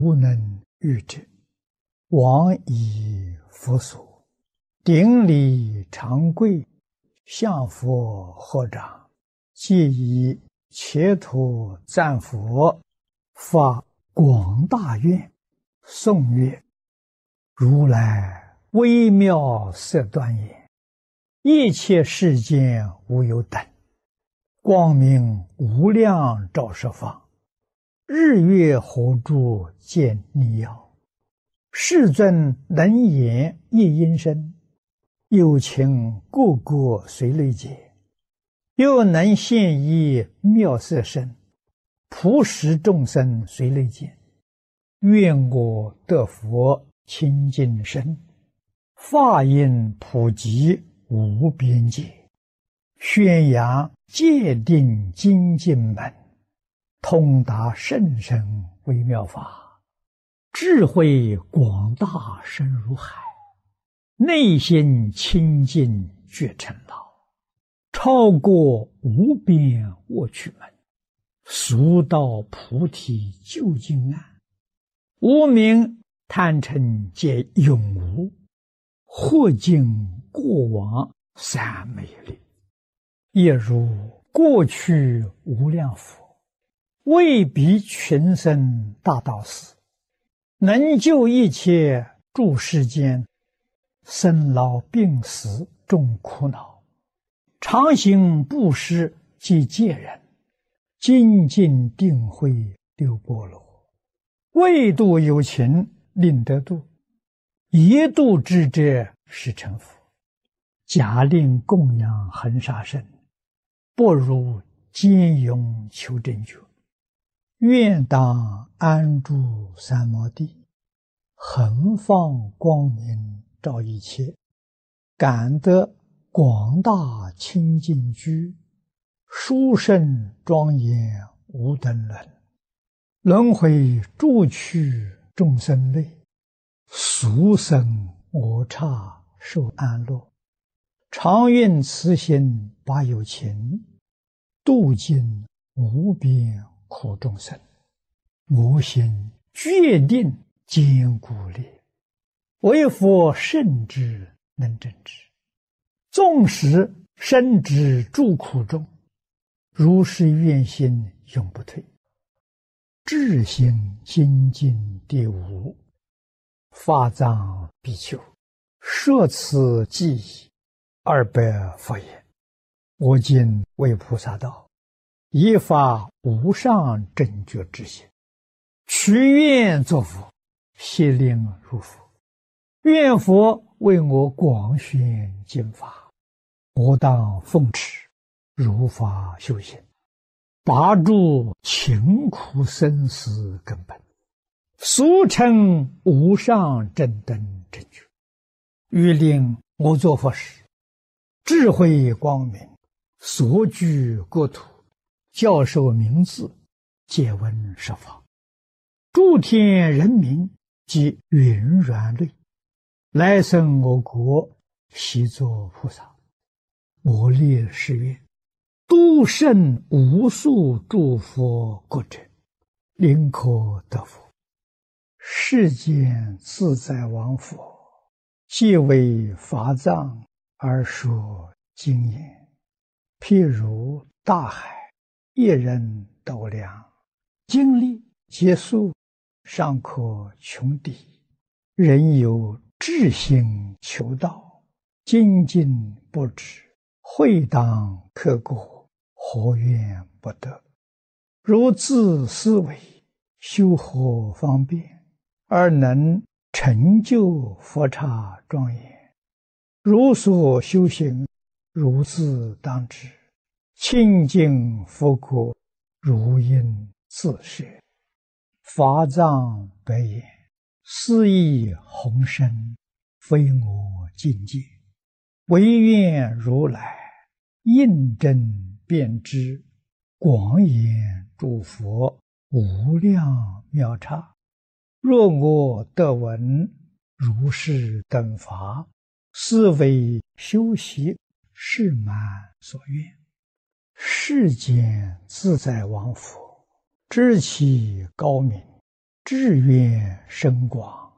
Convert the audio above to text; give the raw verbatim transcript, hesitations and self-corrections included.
无能御者，往以佛所，顶礼长跪，向佛合掌，皆以切土赞佛，发广大愿，颂曰：如来微妙色端严，一切世间无有等，光明无量照十方，日月火柱见逆耀，世尊能言一音声，有情个个随类解，又能现一妙色身，普使众生随类见。愿我得佛清净身，法音普及无边界，宣扬戒定精进门，通达甚深微妙法，智慧广大深如海，内心清净觉成老，超过无边卧趣门，速到菩提究竟岸，无明贪嗔皆永无，或尽过往三昧力，也如过去无量佛，为彼群生大道士，能救一切诸世间生老病死众苦恼，常行布施及戒人，精进定慧六波罗，为度有情令得度，一度之者是成佛。假令供养恒沙身，不如坚勇求真觉。愿当安住三摩地，恒放光明照一切，感得广大清净居，殊胜庄严无等伦。轮回诸趣众生类，俗生我刹受安乐。常愿慈心把有情，度尽无边苦众生。我心决定坚固力，为佛圣之能正之。纵使身之诸苦中，如是愿心永不退。智心精进第五，法藏比丘，摄此记忆二百佛言：我今为菩萨道，以发无上正觉之心，许愿作佛，悉令如佛。愿佛为我广宣经法，我当奉持，如法修行，拔除勤苦生死根本，俗称无上正等正觉。欲令我作佛时，智慧光明，所居国土，教授名字，皆闻十方，诸天人民及云软类，来生我国，悉作菩萨。我立誓愿，度胜无数诸佛国者，临可得佛。世间自在王佛，皆为法藏而说经言，譬如大海，一人斗量，经历结束，尚可穷敌。人有志心求道，精进不止，会当刻过，何怨不得？如自思维，修何方便，而能成就佛刹庄严？如所修行，如自当知，清净佛国，如应自摄。法藏白言：斯亦宏深，非我境界，唯愿如来印证遍知，广演诸佛无量妙刹。若我得闻如是等法，斯为修习是满所愿。世间自在王佛，知其高明， 志愿深广，